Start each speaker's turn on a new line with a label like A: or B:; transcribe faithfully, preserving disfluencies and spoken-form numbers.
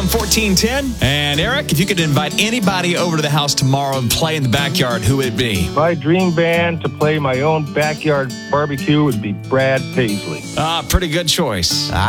A: M fourteen ten. And Eric, if you could invite anybody over to the house tomorrow and play in the backyard, who would it be?
B: My dream band to play my own backyard barbecue would be Brad Paisley.
A: Ah, pretty good choice.